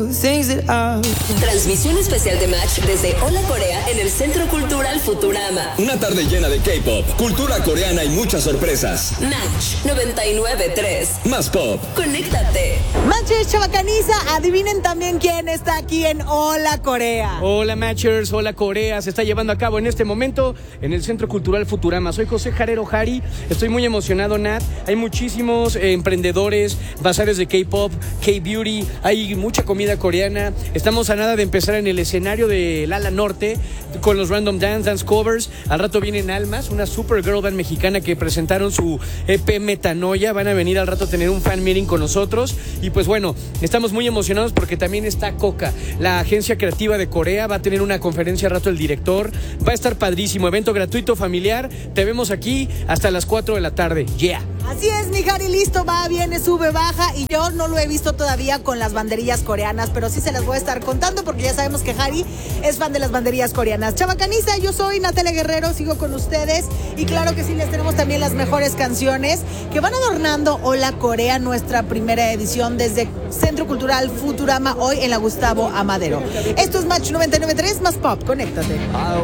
Transmisión especial de Match desde Hola Corea en el Centro Cultural Futurama. Una tarde llena de K-pop, cultura coreana y muchas sorpresas. Match 99.3. Más pop. Conéctate. Matchers, chavacaniza, adivinen también quién está aquí en Hola Corea. Hola Matchers, hola Corea, se está llevando a cabo en este momento en el Centro Cultural Futurama. Soy José Jarero Jari, estoy muy emocionado, Nat. Hay muchísimos emprendedores, bazares de K-pop, K-beauty, hay mucha comida coreana. Estamos a nada de empezar en el escenario del Ala Norte con los Random Dance Covers. Al rato vienen Almas, una super girl band mexicana que presentaron su EP Metanoia. Van a venir al rato a tener un fan meeting con nosotros. Y pues bueno, estamos muy emocionados porque también está Coca, la agencia creativa de Corea. Va a tener una conferencia al rato el director. Va a estar padrísimo, evento gratuito, familiar. Te vemos aquí hasta las 4 de la tarde. Yeah. Así es, mi Jari, listo, va, viene, sube, baja. Y yo no lo he visto todavía con las banderillas coreanas, pero sí se las voy a estar contando porque ya sabemos que Jari es fan de las banderillas coreanas. Chavacaniza, yo soy Natalia Guerrero, sigo con ustedes. Y claro que sí, les tenemos también las mejores canciones que van adornando Hola Corea, nuestra primera edición desde Centro Cultural Futurama, hoy en la Gustavo Amadero. Esto es Match 99.3, más pop, conéctate.